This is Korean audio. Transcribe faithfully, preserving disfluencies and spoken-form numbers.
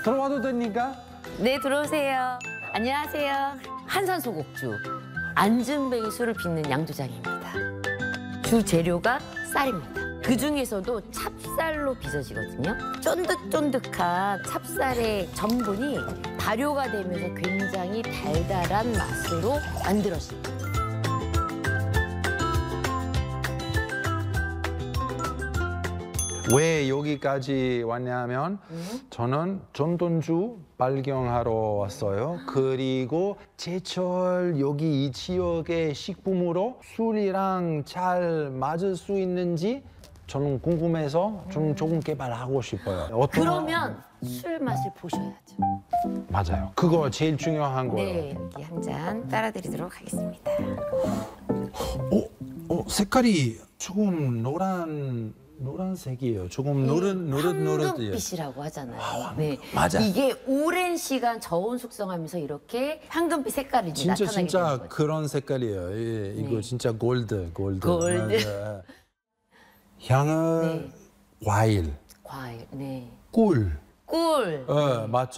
들어와도 됩니까? 네, 들어오세요. 안녕하세요. 한산소곡주 안준뱅이 술을 빚는 양조장입니다. 주 재료가 쌀입니다. 그 중에서도 찹쌀로 빚어지거든요. 쫀득쫀득한 찹쌀의 전분이 발효가 되면서 굉장히 달달한 맛으로 만들어집니다. 왜 여기까지 왔냐면 저는 전돈주 발견하러 왔어요. 그리고 제철 여기 이 지역의 식품으로 술이랑 잘 맞을 수 있는지 저는 궁금해서 좀 조금 개발하고 싶어요. 어떤 그러면 술 맛을 보셔야죠. 맞아요. 그거 제일 중요한 거예요. 네, 여기 한 잔 따라드리도록 하겠습니다. 어, 어, 색깔이 조금 노란 노란색이에요. 조금 노릇 노릇 노릇해요. 황금빛이라고 하잖아요. 아, 네, 맞아. 이게 오랜 시간 저온 숙성하면서 이렇게 황금빛 색깔이 이제 진짜 나타나게 진짜 되는 거죠. 그런 색깔이에요. 예, 이거 네. 진짜 골드, 골드. 골드. 맞아. 향은 네. 과일, 과일, 네. 꿀. 꿀. 어, 맞죠.